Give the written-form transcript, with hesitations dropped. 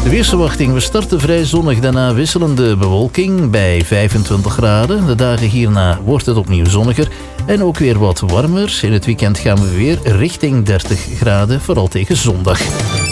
De weersverwachting, we starten vrij zonnig, daarna wisselende bewolking bij 25 graden. De dagen hierna wordt het opnieuw zonniger en ook weer wat warmer. In het weekend gaan we weer richting 30 graden, vooral tegen zondag.